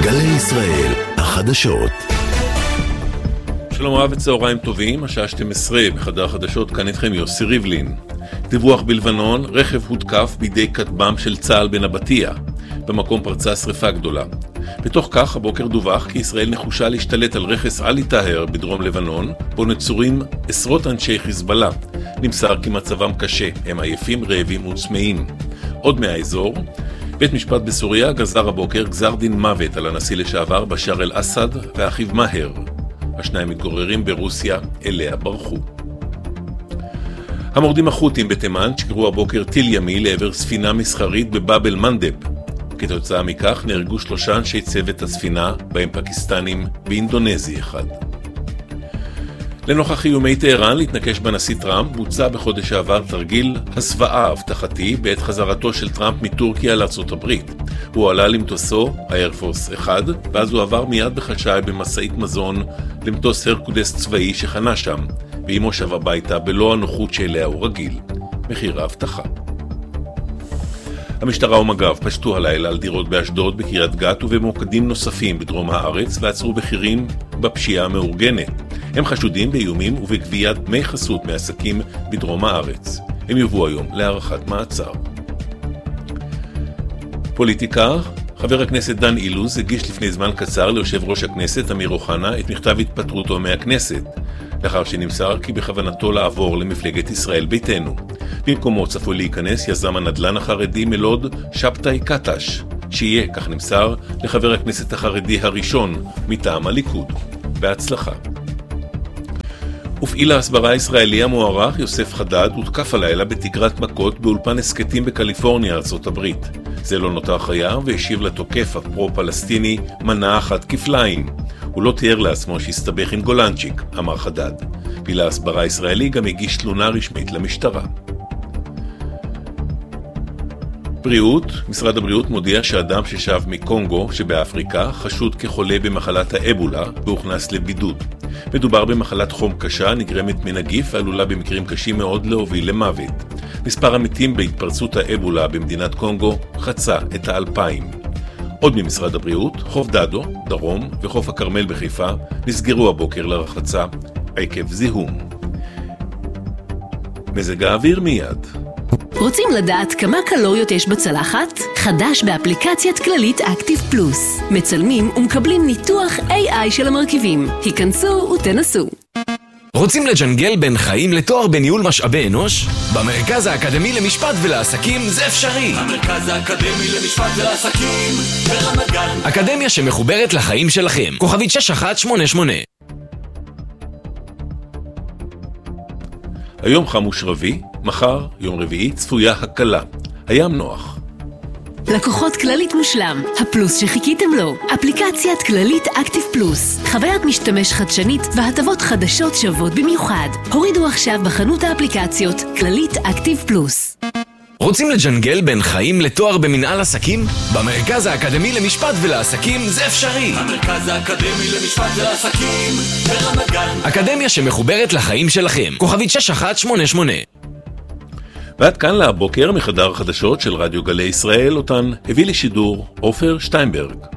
גלי ישראל, החדשות. שלום רב וצהריים טובים, השעה 12 בחדר החדשות, כאן איתכם יוסי ריבלין. דיווח בלבנון, רכב הותקף בידי כטב"ם של צה"ל בנבטיה. במקום פרצה שריפה גדולה. בתוך כך, הבוקר דווח כי ישראל נחושה להשתלט על רכס עלי טהר בדרום לבנון, בו נצורים עשרות אנשי חיזבאללה. נמסר כי מצבם קשה, הם עייפים, רעבים וצמאים. עוד מהאזור, בית משפט בסוריה גזר הבוקר גזר דין מוות על הנשיא לשעבר בשאר אל-אסד ואחיו מאהר. השניים מתגוררים ברוסיה, אליה ברחו. המורדים החות'ים בתימן שקרו הבוקר טיל ימי לעבר ספינה מסחרית בבאב אל-מנדב. כתוצאה מכך נהרגו 3 אנשי צוות הספינה, בהם פקיסטנים ואינדונזי אחד. לנוכח איומי טהרן להתנקש בנשיא טראמפ, בוצע בחודש העבר תרגיל הסוואה הבטחתי בעת חזרתו של טראמפ מטורקיה לארצות הברית. הוא עלה למטוסו, האיירפורס 1, ואז הוא עבר מיד בחשאי במסעית מזון למטוס הרקולס צבאי שחנה שם, ועמו שב הביתה בלא הנוחות שאליה הוא רגיל. מחיר ההבטחה. המשטרה ומג"ב פשטו הלילה על דירות באשדוד, בקריית גת ובמוקדים נוספים בדרום הארץ ועצרו בכירים בפשיעה המאורגנת. הם חשודים באיומים ובגביית דמי חסות מעסקים בדרום הארץ. הם יובאו היום להארכת מעצר. פוליטיקה, חבר הכנסת דן אילוז הגיש לפני זמן קצר ליושב ראש הכנסת אמיר אוחנה את מכתב התפטרותו מהכנסת, לאחר שנמסר כי בכוונתו לעבור למפלגת ישראל ביתנו. במקומו צפוי להיכנס יזם הנדל"ן החרדי מלוד שבתאי קטש, שיהיה, כך נמסר, לחבר הכנסת החרדי הראשון מטעם הליכוד. בהצלחה. ופעיל ההסברה הישראלי המוערך יוסף חדד הותקף הלילה בתגרת מכות באולפן הסקטים בקליפורניה, ארצות הברית. זה לא נותר חיה והשיב לתוקף הפרו-פלסטיני מנה אחת כפליים. הוא לא תיאר לעצמו שהסתבך עם גולנצ'יק, אמר חדד. פעיל ההסברה הישראלי גם הגיש תלונה רשמית למשטרה. בריאות, משרד הבריאות מודיע שאדם ששב מקונגו שבאפריקה חשוד כחולה במחלת האבולה והוכנס לבידוד. מדובר במחלת חום קשה נגרמת מנגיף ועלולה במקרים קשים מאוד להוביל למוות. מספר המתים בהתפרצות האבולה במדינת קונגו חצה את 2,000. עוד ממשרד הבריאות, חוף דדו, דרום וחוף הכרמל בחיפה נסגרו הבוקר לרחצה עקב זיהום. מזג האוויר מיד. רוצים לדעת כמה קלוריות יש בצלחת? חדש באפליקציית כללית אקטיב פלוס. מצלמים ומקבלים ניתוח AI של המרכיבים. היכנסו ותנסו. רוצים לג'נגל בין חיים לתואר בניהול משאבי אנוש? במרכז האקדמי למשפט ולעסקים זה אפשרי. המרכז האקדמי למשפט ולעסקים ברמת גן. אקדמיה שמחוברת לחיים שלכם. כוכבית 6188. היום חמוש רבי, מחר, יום רביעי, צפויה הקלה. הים נוח. לקוחות כללית מושלם, הפלוס שחיכיתם לו. אפליקציית כללית אקטיב פלוס. חוויית משתמש חדשנית והטבות חדשות שוות במיוחד. הורידו עכשיו בחנות האפליקציות כללית אקטיב פלוס. רוצים לג'נגל בין חיים לתואר במנהל עסקים? במרכז האקדמי למשפט ולעסקים זה אפשרי. המרכז האקדמי למשפט ולעסקים ברמת גן. אקדמיה שמחוברת לחיים שלכם. כוכבית 6188. ועד כאן להבוקר מחדר החדשות של רדיו גלי ישראל, אותן הביא לשידור עופר שטיינברג.